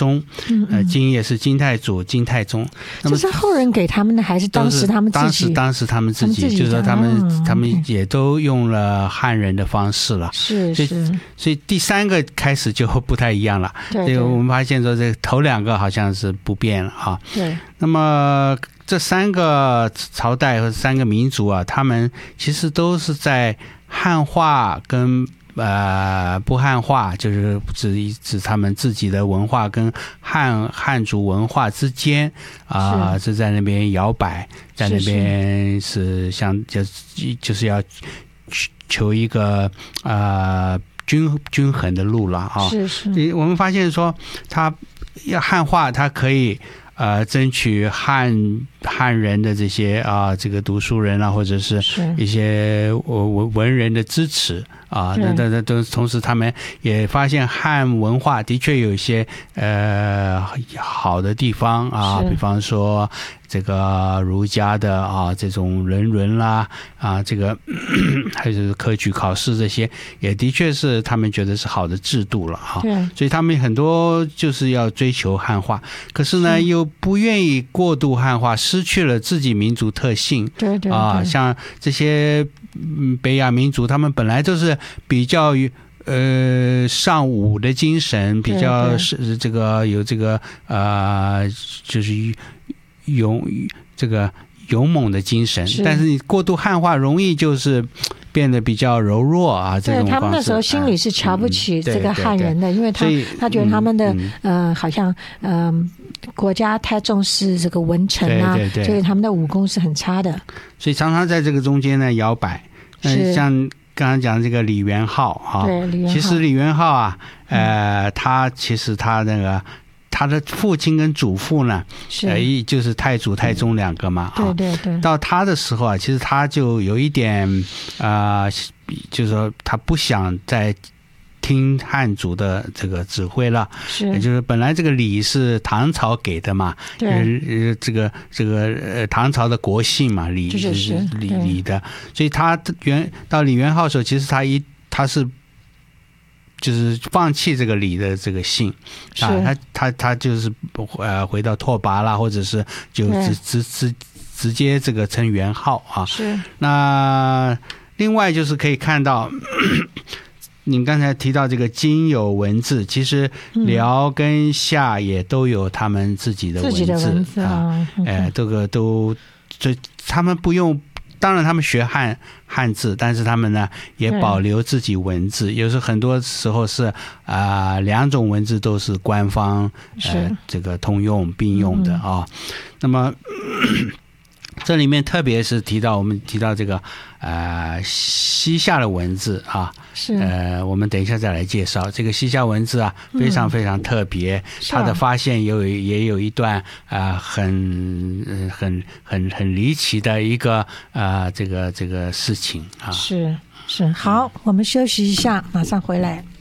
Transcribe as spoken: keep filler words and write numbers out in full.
宗，嗯嗯呃，金也是金太祖、金太宗。那么这是后人给他们的，还是当时他们自己？ 当时当时他们自己，就是说他们、哦、他们也都用了汉人的方式了。 是是。 所以所以第三个开始就不太一样了。 对。 这个我们发现说，这个头两个好像是不变了啊。 对。 那么这三个朝代和三个民族啊，他们其实都是在汉化跟呃不汉化，就是指指他们自己的文化跟汉汉族文化之间啊、呃，是在那边摇摆，在那边是像就就是要求一个呃均均衡的路了啊。 是是。 我们发现说，他要汉化，它可以。呃，争取汉汉人的这些啊，这个读书人啊，或者是一些文文人的支持啊，那那那都同时他们也发现汉文化的确有一些呃好的地方啊，比方说这个儒家的啊这种人伦啦啊，这个还有科举考试这些，也的确是他们觉得是好的制度了啊。 对， 所以他们很多就是要追求汉化，可是呢又不愿意过度汉化，失去了自己民族特性。 对 对, 对啊，像这些北亚民族，他们本来都是比较呃尚武的精神，比较是这个有这个呃就是勇这个勇猛的精神，但是你过度汉化，容易就是变得比较柔弱啊。这种对，他们那时候心里是瞧不起这个汉人的，嗯、因为他他觉得他们的、嗯、呃好像嗯、呃、国家太重视这个文臣啊， 对对对， 所以他们的武功是很差的， 所以常常在这个中间呢摇摆。嗯，像刚刚讲这个李元昊啊， 对，李元昊， 其实李元昊啊，呃，嗯、他其实他那个。他的父亲跟祖父呢， 是呃，就是太祖、太宗两个嘛。 对对对。 到他的时候啊，其实他就有一点啊、呃，就是说他不想再听汉族的这个指挥了。 是。 也就是本来这个礼是唐朝给的嘛， 对， 呃，这个这个呃唐朝的国姓嘛，礼是是礼礼的，所以他元到李元昊的时候，其实他一他是。就是放弃这个李的这个姓啊，他他他就是呃回到拓跋啦，或者是就直直直直接这个称元昊啊。 是。 那另外就是可以看到，你刚才提到这个金有文字，其实辽跟夏也都有他们自己的文字， 自己的文字啊， 哎、呃，这个都这他们不用。当然他们学汉汉字，但是他们呢也保留自己文字，有时候很多时候是啊、呃、两种文字都是官方呃这个通用并用的啊、哦。那么这里面特别是提到我们提到这个呃西夏的文字啊， 是呃我们等一下再来介绍这个西夏文字啊，非常非常特别，嗯、它的发现也有也有一段啊、呃、很、呃、很很很离奇的一个啊、呃、这个这个事情啊。 是是好，我们休息一下，马上回来。